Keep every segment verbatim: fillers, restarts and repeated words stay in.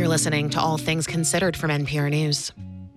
listening to All Things Considered from N P R News.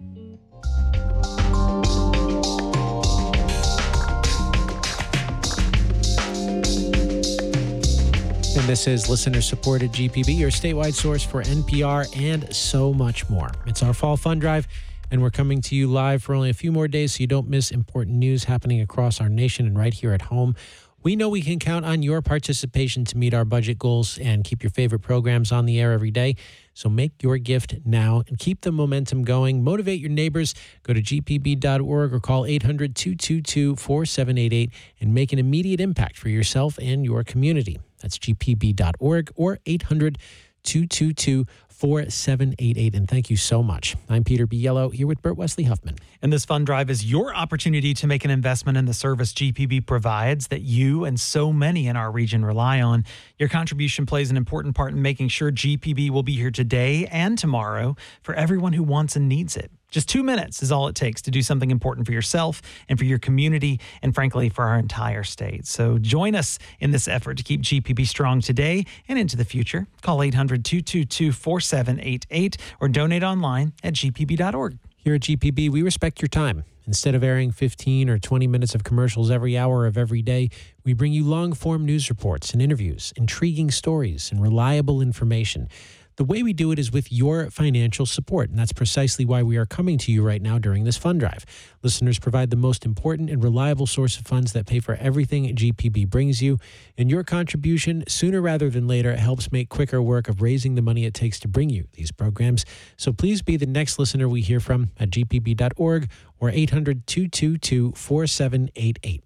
And this is listener-supported G P B, your statewide source for N P R and so much more. It's our Fall Fund Drive, and we're coming to you live for only a few more days so you don't miss important news happening across our nation and right here at home. We know we can count on your participation to meet our budget goals and keep your favorite programs on the air every day. So make your gift now and keep the momentum going. Motivate your neighbors. Go to g p b dot org or call eight hundred, two two two, four seven eight eight and make an immediate impact for yourself and your community. That's g p b dot org or eight hundred, two two two, four seven eight eight. And thank you so much. I'm Peter B. Yellow here with Bert Wesley Huffman. And this fund drive is your opportunity to make an investment in the service G P B provides that you and so many in our region rely on. Your contribution plays an important part in making sure G P B will be here today and tomorrow for everyone who wants and needs it. Just two minutes is all it takes to do something important for yourself and for your community and, frankly, for our entire state. So join us in this effort to keep G P B strong today and into the future. Call eight hundred, two two two, four seven eight eight or donate online at g p b dot org. Here at G P B, we respect your time. Instead of airing fifteen or twenty minutes of commercials every hour of every day, we bring you long-form news reports and interviews, intriguing stories, and reliable information. The way we do it is with your financial support, and that's precisely why we are coming to you right now during this fund drive. Listeners provide the most important and reliable source of funds that pay for everything G P B brings you, and your contribution, sooner rather than later, helps make quicker work of raising the money it takes to bring you these programs. So please be the next listener we hear from at g p b dot org or eight hundred, two two two, four seven eight eight.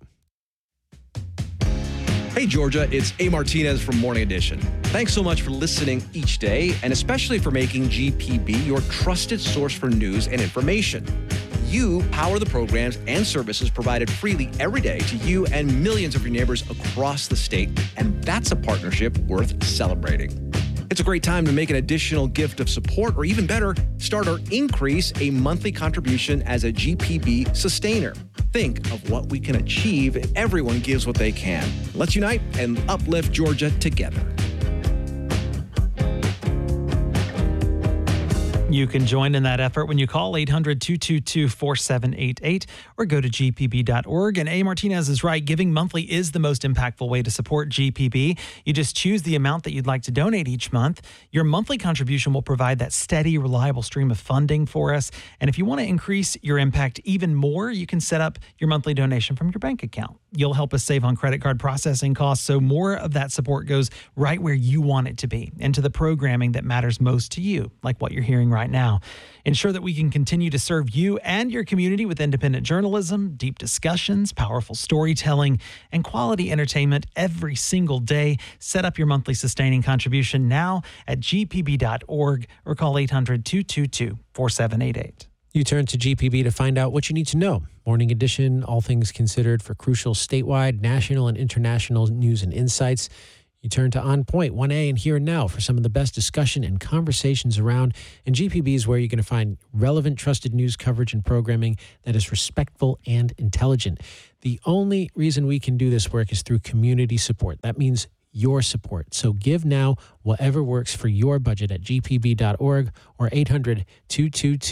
Hey, Georgia, it's A. Martinez from Morning Edition. Thanks so much for listening each day, and especially for making G P B your trusted source for news and information. You power the programs and services provided freely every day to you and millions of your neighbors across the state, and that's a partnership worth celebrating. It's a great time to make an additional gift of support, or even better, start or increase a monthly contribution as a G P B sustainer. Think of what we can achieve if everyone gives what they can. Let's unite and uplift Georgia together. You can join in that effort when you call eight hundred, two two two, four seven eight eight or go to g p b dot org. And A. Martinez is right. Giving monthly is the most impactful way to support G P B. You just choose the amount that you'd like to donate each month. Your monthly contribution will provide that steady, reliable stream of funding for us. And if you want to increase your impact even more, you can set up your monthly donation from your bank account. You'll help us save on credit card processing costs, so more of that support goes right where you want it to be, into the programming that matters most to you, like what you're hearing right now. Ensure that we can continue to serve you and your community with independent journalism, deep discussions, powerful storytelling, and quality entertainment every single day. Set up your monthly sustaining contribution now at g p b dot org or call eight hundred, two two two, four seven eight eight. You turn to G P B to find out what you need to know. Morning Edition, all things considered for crucial statewide, national, and international news and insights. You turn to On Point, one A, and Here and Now for some of the best discussion and conversations around. And G P B is where you're going to find relevant, trusted news coverage and programming that is respectful and intelligent. The only reason we can do this work is through community support. That means your support. So give now whatever works for your budget at g p b dot org or eight hundred, two two two